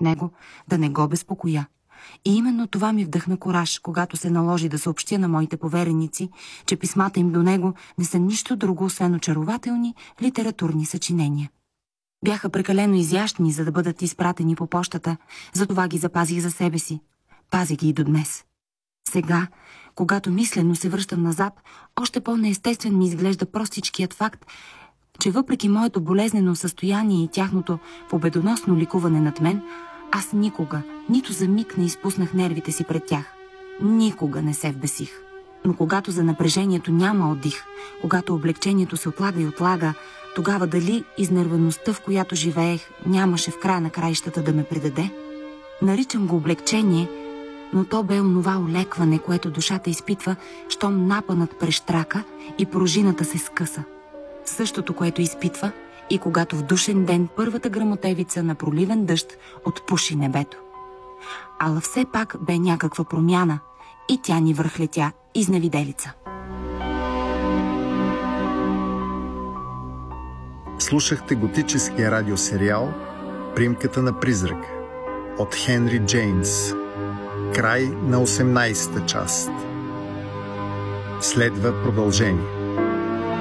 него, да не го безпокоя. И именно това ми вдъхна кураж, когато се наложи да съобщя на моите повереници, че писмата им до него не са нищо друго, освен очарователни литературни съчинения. Бяха прекалено изящни, за да бъдат изпратени по пощата, затова ги запазих за себе си. Пазя ги и до днес. Сега, когато мислено се връщам назад, още по-неестествен ми изглежда простичкият факт, че въпреки моето болезнено състояние и тяхното победоносно ликуване над мен, аз никога, нито за миг не изпуснах нервите си пред тях. Никога не се вбесих. Но когато за напрежението няма отдих, когато облегчението се отлага и отлага, тогава дали изнервеността, в която живеех, нямаше в края на краищата да ме предаде? Наричам го облегчение, но то бе онова олекване, което душата изпитва, щом напънът прещрака и пружината се скъса. Същото, което изпитва и когато в душен ден първата гръмотевица на проливен дъжд отпуши небето. Ала все пак бе някаква промяна и тя ни върхлетя изневиделица. Слушахте готическия радиосериал "Примката на призрак" от Хенри Джеймс. Край на 18-та част. Следва продължение.